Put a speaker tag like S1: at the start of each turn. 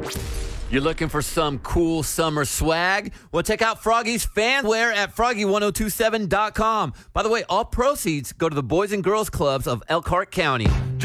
S1: You're looking for some cool summer swag? Well, check out Froggy's Fanwear at froggy1027.com. By the way, all proceeds go to the Boys and Girls Clubs of Elkhart County.